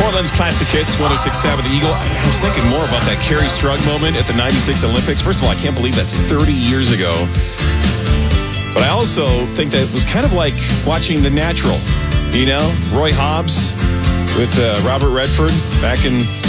Portland's Classic Hits, 106.7 The Eagle. I was thinking more about that Kerri Strug moment at the 96 Olympics. First of all, I can't believe that's 30 years ago. But I also think that it was kind of like watching The Natural. You know, Roy Hobbs with Robert Redford back in